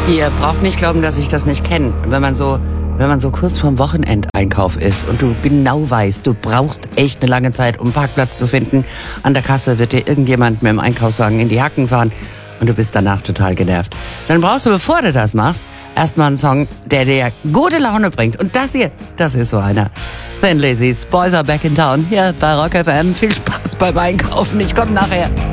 Ihr braucht nicht glauben, dass ich das nicht kenne. Wenn man so kurz vorm Wochenendeinkauf ist und du genau weißt, du brauchst echt eine lange Zeit, um einen Parkplatz zu finden. An der Kasse wird dir irgendjemand mit dem Einkaufswagen in die Hacken fahren und du bist danach total genervt. Dann brauchst du, bevor du das machst, erstmal einen Song, der dir gute Laune bringt. Und das hier, das ist so einer. Thin Lizzy's Boys Are Back in Town. Hier bei Rock FM. Viel Spaß beim Einkaufen. Ich komme nachher.